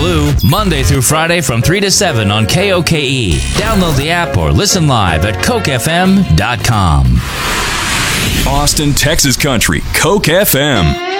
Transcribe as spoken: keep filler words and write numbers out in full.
Ballou, Monday through Friday from three to seven on K O K E. Download the app or listen live at coke f m dot com. Austin, Texas Country, Coke F M.